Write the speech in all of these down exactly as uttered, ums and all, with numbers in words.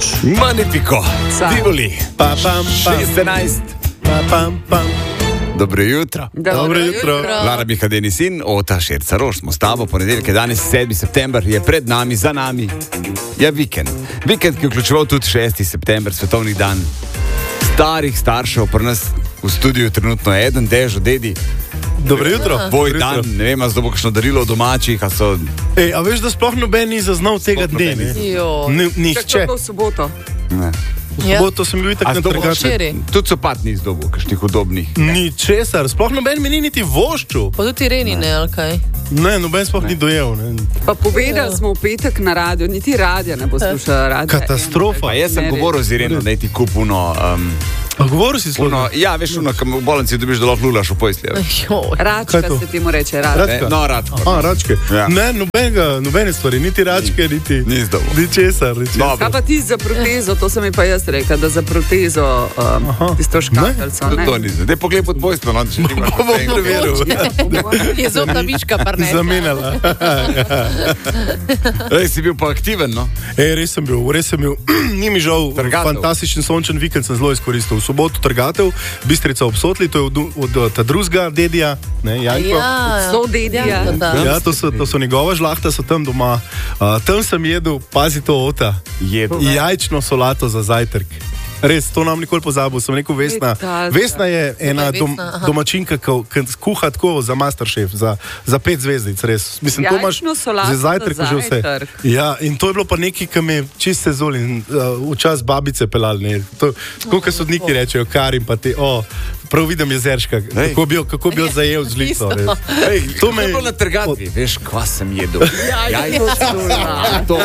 Magnifico, Tivoli, Pa, pam, pam. šestnajst. Pa, pam, pam. Dobro jutro. Dobro jutro. Lara Mihadeni sin, Ota Šerca Roš, smo s tabo, ponedeljek je danes sedmi september, je pred nami, za nami. Je vikend. Vikend, ki je vključeval tudi šesti september, svetovni dan starih staršev, pri nas v studiu trenutno je eden, Dežo, dedi. Dobro jutro. Tvoj Dobro dan, jutro. ne vem, a zdaj bo kakšno darilo od domačih, a so... Ej, a veš, da sploh noben ni zaznal tega Sploh dne, noben ne? Jo. Ni- Nihče. v soboto. Ne. V Ja. soboto sem bil A itak na zdaj bo trgaču. Včeraj. Tudi so pat ni izdobil, kakšnih hudobnih. Ničesar, sploh noben mi ni niti voščil. Pa tudi Renine, ali kaj? Ne, noben sploh ni dojel. Ne. Pa povedali smo v petek na radio, niti radija ne bo slušala radio. Katastrofa. Pa jaz sem Ne, govoril z Ireno, da je ti kup uno... Um, A govoril si uno sploh? ja, veš, uno, kam v bolnici dobiš, da lahko lulaš v pojslje. Joj. Račka Kaj to? se ti mu reče, rad. Rad- Ne, no, Radko. A, račke. Ja. Ne, nobenega, nobene stvari, niti račke, niti... Ni izdobil. Ničesar, ničesar. Dobro. Kaj pa ti za protezo, to sem mi pa jaz rekel, da za protezo um, tisto škatlico, Tudi ne? to ni. Zdaj poglej pod pojstvo, no, če nimaš Bom preveril. Je zobna miška, pa ne. Zamenjala. Ej, si bil pa aktiven, no? Ej, res sem bil, res sem bil. Ni mi žal, Trgatev. fantastičen sončen vikend sem zelo izkoristil. V soboto trgatev, Bistrica ob Sotli, to je od, od, od ta drugega dedija, ne, Janko. Ja, So dedija. ja, da. Ja, to so, to so njegova žlahta, so tam doma. Uh, tam sem jedel, pazi to, Ota, Jedo. jajčno solato za zajtrk. Res, to nam nikoli pozabil, sem rekel Vesna. Italska. Vesna je ena Vesna, dom, aha. domačinka, ki kuha tako za Masterchef, za, za pet zvezdic, res. Mislim, to imaš Jajčno solato za zajtrk za že vse. zajtrk. Ja, in to je bilo pa nekaj, ki me je čist sezul in uh, včas babice pelali. ne. To, tako, kot sodniki rečejo, karim pa te, o, prav vidim jezerška, Ej. kako bi jo, kako bi jo zajel z lico. res. Ej, To to me me- je bilo na trgatvi. Veš, kva sem jedel. Jajno solato.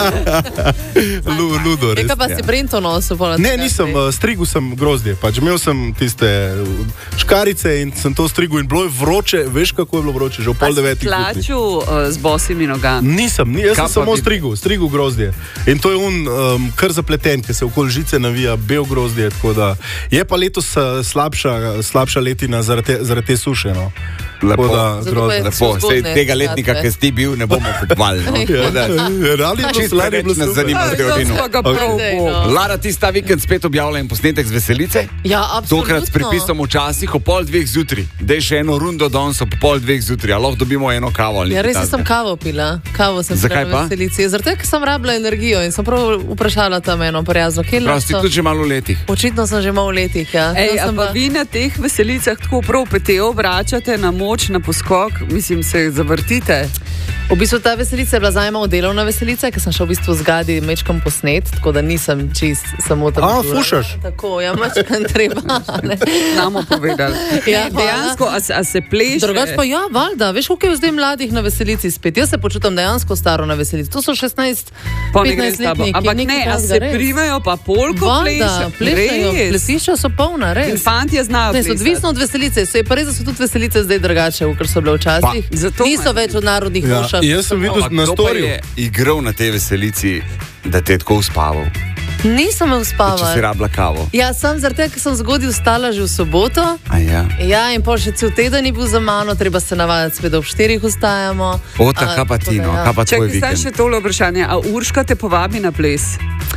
Lu, ludo, res. Nekaj pa si Brento nosil, pa Ne, nisem, uh, strigel sem grozdje, pač imel sem tiste uh, škarice in sem to strigel in bilo je vroče, veš kako je bilo vroče, že ob pol devetih. zjutraj. Plaču uh, z bosimi nogami. Nisem, ni, jaz Kaj sem pa samo ti- strigel, strigel grozdje. In to je un um, kar zapleten, ker se okoli žice navija bel grozdje. tako Da, je pa letos uh, slabša, slabša letina zaradi te, zaradi te suše. No. Lepo. Tako da, Zato grozno. pa je- Lepo, So sej zgodne tega letnika, trgatve. ki si ti bil, ne bomo kupovali. No. Ja, Tako da, rali je bilo, čisto lani je bilo preveč nas super. zanima Aj, zgodovino. jaz pa ga prav Daj, bom. no. Lara, ti sta vikend spet objavila en posnetek z veselice? Ja, absolutno. Tokrat s pripisom včasih ob pol dveh zjutraj. Dej še eno rundo danes ob pol dveh zjutraj, a lahko dobimo eno kavo. ali Ja, nekaj res takega. sem kavo pila. Kavo sem Zakaj pila pa? na veselici. Zaradi tega, ker sem rabila energijo in sem prav vprašala tam eno prijazno. Kje Prav si tudi že malo v letih. Očitno sem že malo v letih, ja. Ej, Tam a sem pa vi na teh veselicah tako prav peteo vračate na moč, na poskok, mislim, se zavrtite. V bistvu ta veselica je bila zdaj malo delovna veselica, ker sem šel v bistvu z Gadi mečkam posnet, tako da nisem čist samo tam. A, žurala. fušaš? Tako, ja, mečkam treba. ne. Namo povedali. Ja, Ne, dejansko, a, se- a se pleše. Drugač pa ja, valjda, veš, koliko je zdaj mladih na veselici spet. Jaz se počutim dejansko staro na veselici. To so šestnajst, Pa ne gre s tabo. petnajst letniki. Ampak ne, a se primajo pa polko Valjda, pleše. plešajo, Res. plesišča so polna, In res. fantje znajo Ne, so plesati. odvisno od veselice, se je pa res, da so tudi veselice zdaj drugače, kot so bile včasih. Pa, zato Niso me- več od narodnih Ja, košark. jaz sem videl Ampak na kdo pa storju. je igral na tej veselici, da te je tako uspaval, Nisem me če si uspavala. rabila kavo. Ja, sem zaradi tega, ker sem zgodaj vstala že v soboto. A ja. Ja, in pol še cel teden je bil za mano, treba se navaditi, spet ob štirih vstajamo. Ota, A, kaj pa tako ti, da no, ja. kaj pa tvoj Čakaj, zdaj še vikend? tole vprašanje. A Urška te povabi na ples?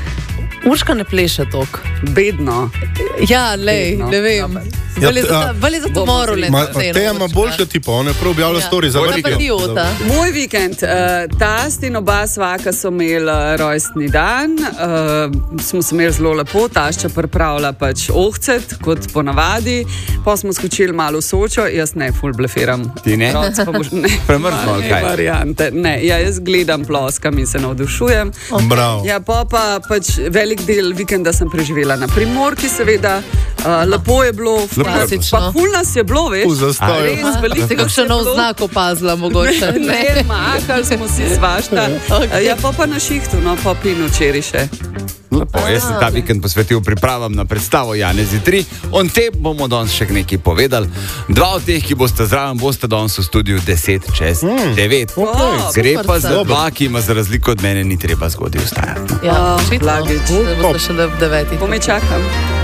Urška ne pleše tok. Bedno. Ja, lej, Vedno. ne vem. Ja, Bolje a- za, bolje za bomo tomorrow. Ma, Mateja ima boljše tipo, on je prav objavljal Ja. story za Kaj pa vikend. ti, Ota? Moj vikend, uh, tast in oba svaka so imeli uh, rojstni dan, uh, smo se imeli zelo lepo, tašča pripravila pač ohcet, kot ponavadi, pa smo skočili malo v Sočo, jaz ne, ful blefiram. Ti ne? Otroci pa boš- ne. Premrzlo, ali Ne, kaj? variante, ne, ja, jaz gledam ploskam in se navdušujem. Bravo. Ja, pa, pa pač velik del vikenda sem preživela na Primorki, seveda. Uh, lepo je bilo, Lepo pa, je bilo. pa ful nas je bilo, veš. V zastoju. Res, veliko Ste nas kakšen je nov bilo. znak opazila, mogoče? Ne, mahali smo si svašta. Okej. Ja, pa pa na šihtu, no, pa pin včeraj še. Lepo, jaz sem ta vikend posvetil pripravam na predstavo Janezi tri. O tem bomo danes še nekaj povedali. Dva od teh, ki boste zraven, boste danes v studiu deset čez devet. Okay. Gre pa Super, za super. dva, ki ima za razliko od mene ni treba zgodaj vstajati. Ja, Oh, očitno. Blagič. Da boste šele v devetih. Ko me čakam.